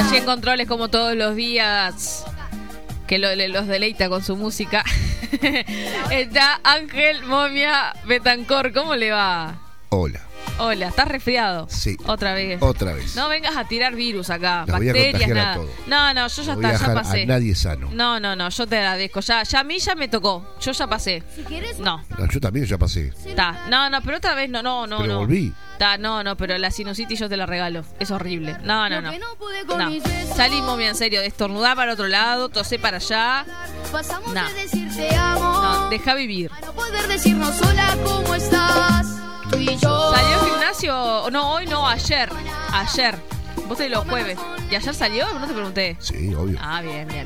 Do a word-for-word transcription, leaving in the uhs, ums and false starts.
allí en controles como todos los días, que lo, los deleita con su música. Está Ángel Momia Betancor. ¿Cómo le va? Hola. Hola, ¿estás resfriado? Sí. Otra vez. Otra vez. No vengas a tirar virus acá, Las voy a bacterias, contagiar a nada. todos. No, no, yo ya No voy a está, ya dejar pasé. a nadie sano. No, no, no, yo te agradezco. Ya, ya a mí ya me tocó. Yo ya pasé. No. No, yo también ya pasé. Está. No, no, pero otra vez no, no, no, Pero no. volví. Está, no, no, pero la sinusitis yo te la regalo. Es horrible. No, no, no. No. Salimos bien en serio, de estornudar para otro lado, tosé para allá. No. No, deja vivir. No poder decirnos hola, ¿cómo estás? Tú y yo. ¿Salió al gimnasio? No, hoy no, ayer. Ayer. Vos te los jueves. ¿Y ayer salió? No te pregunté. Sí, obvio. Ah, bien, bien.